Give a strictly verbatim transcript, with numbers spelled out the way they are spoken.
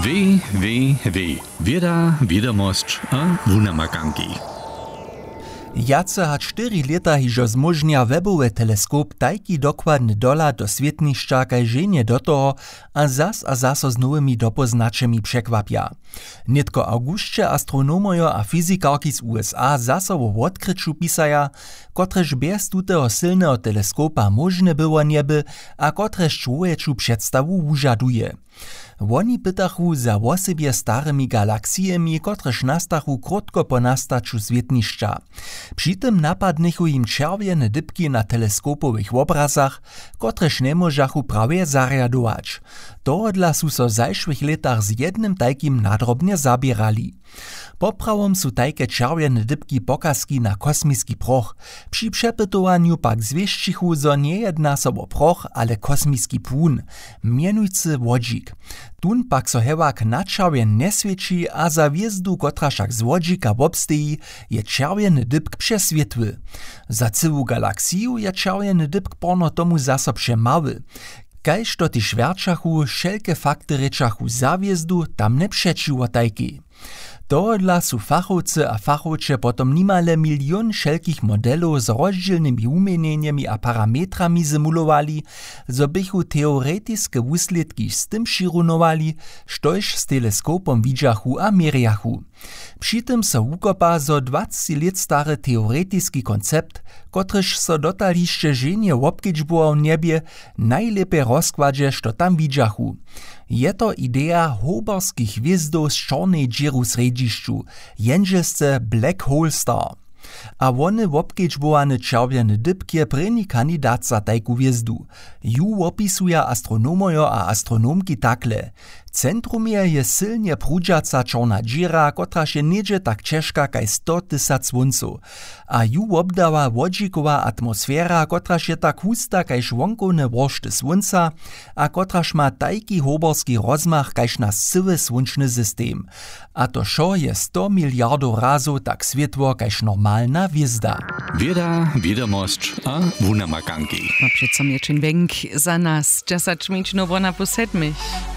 Weh, weh, weh. Wieda, wiadomość a wunamakanki. Jace hat čtyri lata hižo zmožnja webowy teleskop tajki dokładny dola do świetnišća kaj ženje do toho a zas a zaso z nowymi dopoznačemi překvapja. Nitko augustče astronomojo a fizikarki z U S A zaso wo odkryću pisaja, kotrež bez tuteho silneho teleskopa możne było nieby a kotrež człowječu przedstawu wužaduje. Woni pytachu za wosebje starymi galaksijemi, kotrež nastachu krótko po nastaču świetnišća. Przy tym napadnychu im czerwiene dybki na teleskopowych obrazach, kotrež nemožachu prawie zariadować. Tohodla su so w zajszłych letach z jednym tajkim nadrobnie zabierali. Poprawom su tajke czerwiene dybki pokazki na kosmiski proch. Przy przepytowaniu pak zwieścichu, zo nie jedna so o proch, ale kosmiski płyn, mienujcy wodzik. Tun pak so hewak na czerwien nie świeci, a za wjezdu, kotra však z wodzika wobsteji, je czerwieny dybk przeswietły. Za cyłu galaksiju je czerwieny dybk porno tomu zaso przemały. Kajž to tyž verčachu, šelke fakty rečachu za wjezdu, tam ne přečiło tajki. Tohodla su fachowcy a fachowcze potom nimale milion wszelkich modelów z rozdzielnymi umienieniami a parametrami zymulowali, zo bychu teoretyczne wusledki z tym szirunowali, štož z teleskopom widzachu a meriachu. Przy tym so wukopa zo dwadzieścia lat stary teoretyczny koncept, kotryż so dotališće ženje wobkedźbował niebie, najlepiej rozkładzie, što tam widzachu. Je to idea hobarskich hvězdów z czarnej dzieru središću, jędźelsce Black Hole Star. A wone wobkedźbowany czerwieny dybk je preni kandidat za tajku hvězdu. Ju opisuja astronomojo a astronomki takle. Centrum je je silnie prudžaca czarna dziera, kotraž je niedzie tak ciężka kaj sto tysac słońców. A ju obdawa wodzikowa atmosfera, kotraž je tak husta kaj šwonkowne woršty słońca, a kotraž ma tajki hoborski rozmach kajž naš sywy słončny system. A to šo je sto miliardów razu tak světło kajž normalna hvězda. Wieda, wiadomość a wunamakanki. No przecom je czyn węg za nas, czasacz mieć nowo na posedmych.